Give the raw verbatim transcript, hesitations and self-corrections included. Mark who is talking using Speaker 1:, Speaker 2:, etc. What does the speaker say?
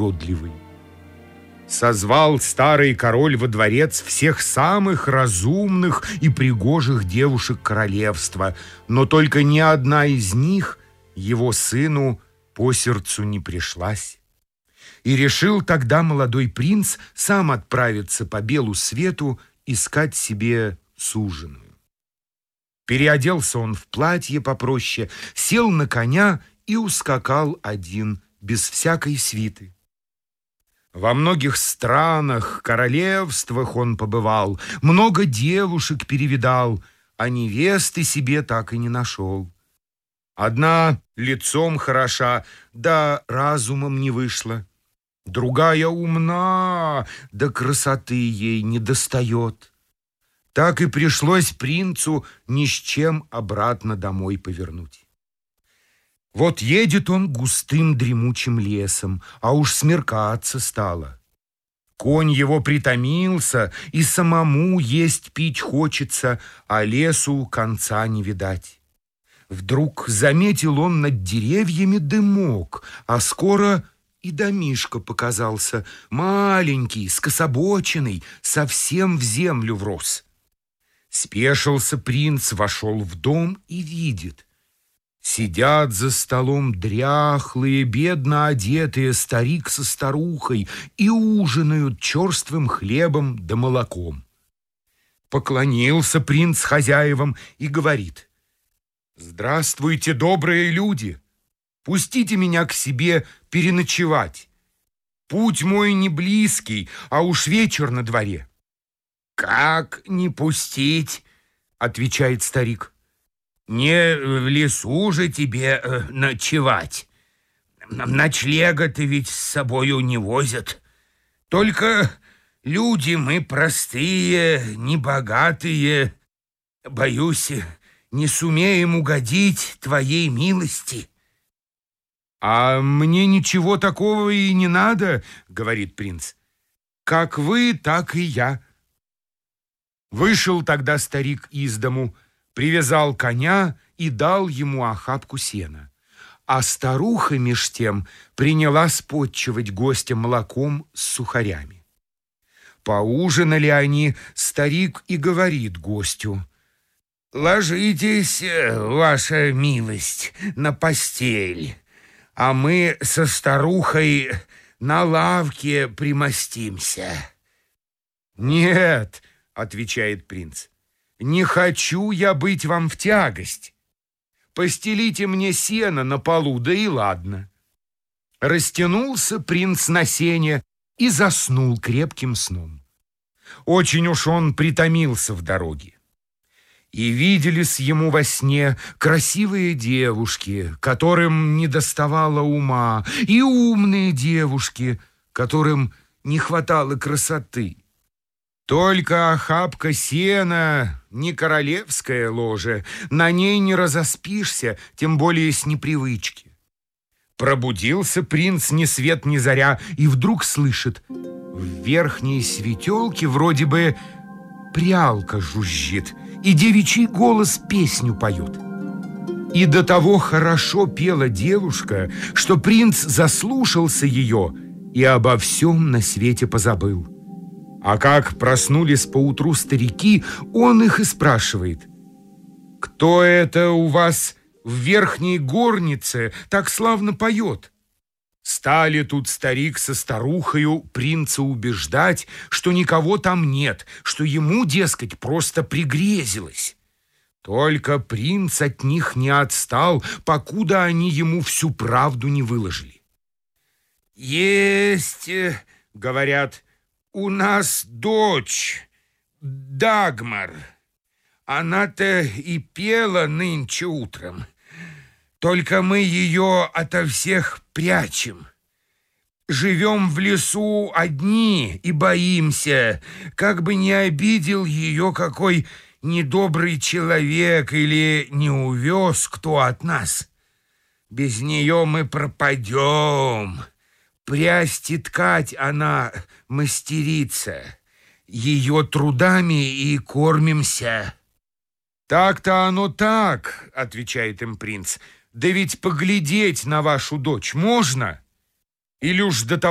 Speaker 1: уродливый. Созвал старый король во дворец всех самых разумных и пригожих девушек королевства, но только ни одна из них его сыну по сердцу не пришлась. И решил тогда молодой принц сам отправиться по белу свету искать себе суженую. Переоделся он в платье попроще, сел на коня и ускакал один, без всякой свиты. Во многих странах, королевствах он побывал, много девушек перевидал, а невесты себе так и не нашел. Одна лицом хороша, да разумом не вышла. Другая умна, да красоты ей не достает. Так и пришлось принцу ни с чем обратно домой повернуть. Вот едет он густым дремучим лесом, а уж смеркаться стало. Конь его притомился, и самому есть пить хочется, а лесу конца не видать. Вдруг заметил он над деревьями дымок, а скоро и домишко показался, маленький, скособоченный, совсем в землю врос. Спешился принц, вошел в дом и видит. Сидят за столом дряхлые, бедно одетые старик со старухой и ужинают черствым хлебом да молоком. Поклонился принц хозяевам и говорит: «Здравствуйте, добрые люди! Пустите меня к себе переночевать. Путь мой не близкий, а уж вечер на дворе». «Как не пустить?» — отвечает старик. «Не в лесу же тебе э, ночевать. Ночлега-то ведь с собою не возят. Только люди мы простые, небогатые. Боюсь, не сумеем угодить твоей милости». «А мне ничего такого и не надо, — говорит принц. Как вы, так и я». Вышел тогда старик из дому, привязал коня и дал ему охапку сена. А старуха меж тем принялась потчевать гостя молоком с сухарями. Поужинали они, старик и говорит гостю: «Ложитесь, ваша милость, на постель, а мы со старухой на лавке примостимся». «Нет, — отвечает принц, — не хочу я быть вам в тягость. Постелите мне сено на полу, да и ладно». Растянулся принц на сене и заснул крепким сном. Очень уж он притомился в дороге. И виделись ему во сне красивые девушки, которым не доставало ума, и умные девушки, которым не хватало красоты. Только охапка сена не королевское ложе, на ней не разоспишься, тем более с непривычки. Пробудился принц ни свет ни заря и вдруг слышит: в верхней светелке вроде бы прялка жужжит, и девичий голос песню поет. И до того хорошо пела девушка, что принц заслушался ее и обо всем на свете позабыл. А как проснулись поутру старики, он их и спрашивает: «Кто это у вас в верхней горнице так славно поет?» Стали тут старик со старухою принца убеждать, что никого там нет, что ему, дескать, просто пригрезилось. Только принц от них не отстал, покуда они ему всю правду не выложили. «Есть, — говорят, — у нас дочь Дагмар. Она-то и пела нынче утром. Только мы ее ото всех прячем. Живем в лесу одни и боимся, как бы не обидел ее какой недобрый человек или не увез кто от нас. Без нее мы пропадем. Прясть и ткать она мастерица. Ее трудами и кормимся». «Так-то оно так, — отвечает им принц, — да ведь поглядеть на вашу дочь можно? Или уж до того